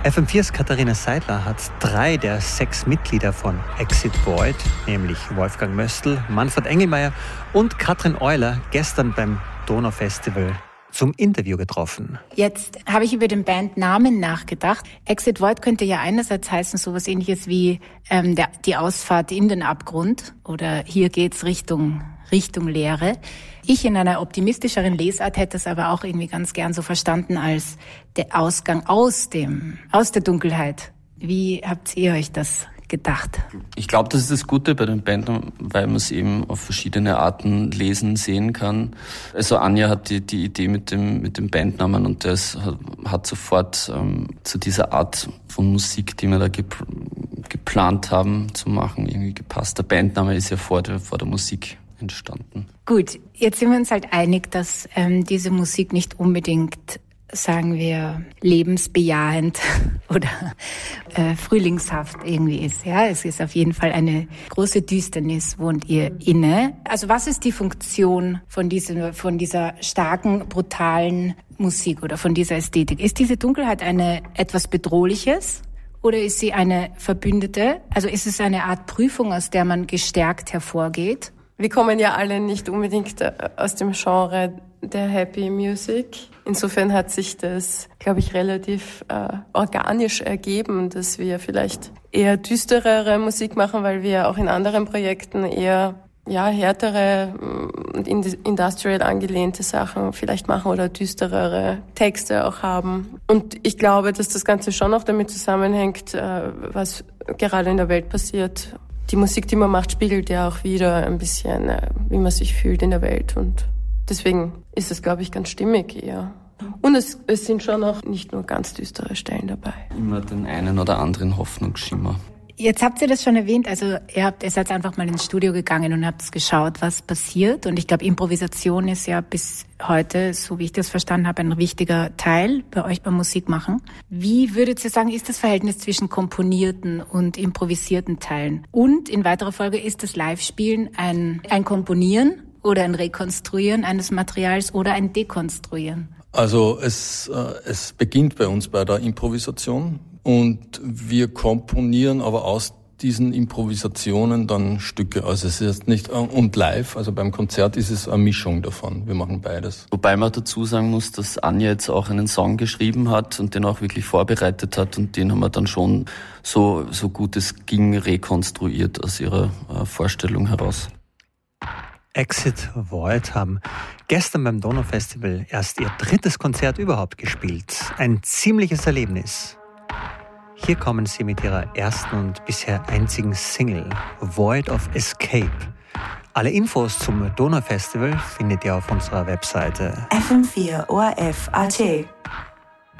FM4's Katharina Seidler hat 3 der 6 Mitglieder von Exit Void, nämlich Wolfgang Möstl, Manfred Engelmeier und Katrin Euler, gestern beim Donaufestival zum Interview getroffen. Jetzt habe ich über den Bandnamen nachgedacht. Exit Void könnte ja einerseits heißen sowas Ähnliches wie die Ausfahrt in den Abgrund oder hier geht's Richtung Leere. Ich in einer optimistischeren Lesart hätte es aber auch irgendwie ganz gern so verstanden als der Ausgang aus der Dunkelheit. Wie habt ihr euch das gedacht? Ich glaube, das ist das Gute bei den Bandnamen, weil man es eben auf verschiedene Arten lesen, sehen kann. Also Anja hat die Idee mit dem Bandnamen und das hat sofort zu dieser Art von Musik, die wir da geplant haben zu machen, irgendwie gepasst. Der Bandname ist ja vor der Musik entstanden. Gut, jetzt sind wir uns halt einig, dass diese Musik nicht unbedingt, sagen wir, lebensbejahend oder frühlingshaft irgendwie ist. Ja, es ist auf jeden Fall eine große Düsternis, wohnt ihr inne. Also was ist die Funktion von dieser starken, brutalen Musik oder von dieser Ästhetik? Ist diese Dunkelheit etwas Bedrohliches? Oder ist sie eine Verbündete? Also ist es eine Art Prüfung, aus der man gestärkt hervorgeht? Wir kommen ja alle nicht unbedingt aus dem Genre der Happy Music. Insofern hat sich das, glaube ich, relativ organisch ergeben, dass wir vielleicht eher düsterere Musik machen, weil wir auch in anderen Projekten eher härtere und industrial angelehnte Sachen vielleicht machen oder düsterere Texte auch haben. Und ich glaube, dass das Ganze schon auch damit zusammenhängt, was gerade in der Welt passiert. Die Musik, die man macht, spiegelt ja auch wieder ein bisschen, wie man sich fühlt in der Welt. Und deswegen ist es, glaube ich, ganz stimmig eher. Und es sind schon auch nicht nur ganz düstere Stellen dabei. Immer den einen oder anderen Hoffnungsschimmer. Jetzt habt ihr das schon erwähnt, also ihr seid einfach mal ins Studio gegangen und habt geschaut, was passiert. Und ich glaube, Improvisation ist ja bis heute, so wie ich das verstanden habe, ein wichtiger Teil bei euch beim Musikmachen. Wie würdet ihr sagen, ist das Verhältnis zwischen komponierten und improvisierten Teilen? Und in weiterer Folge, ist das Live-Spielen ein Komponieren oder ein Rekonstruieren eines Materials oder ein Dekonstruieren? Also es beginnt bei uns bei der Improvisation. Und wir komponieren aber aus diesen Improvisationen dann Stücke. Also es ist nicht, und live, also beim Konzert ist es eine Mischung davon. Wir machen beides. Wobei man dazu sagen muss, dass Anja jetzt auch einen Song geschrieben hat und den auch wirklich vorbereitet hat und den haben wir dann schon so gut es ging rekonstruiert aus ihrer Vorstellung heraus. Exit Void haben gestern beim Donaufestival erst ihr 3. Konzert überhaupt gespielt. Ein ziemliches Erlebnis. Hier kommen sie mit ihrer ersten und bisher einzigen Single, Void of Escape. Alle Infos zum Donaufestival findet ihr auf unserer Webseite FM4 ORF.at.